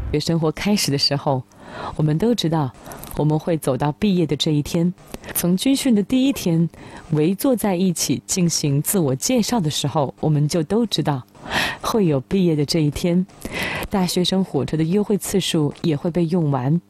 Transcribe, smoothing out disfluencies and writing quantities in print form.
学生活开始的时候，我们都知道我们会走到毕业的这一天。从军训的第一天围坐在一起进行自我介绍的时候，我们就都知道会有毕业的这一天。大学生火车的优惠次数也会被用完，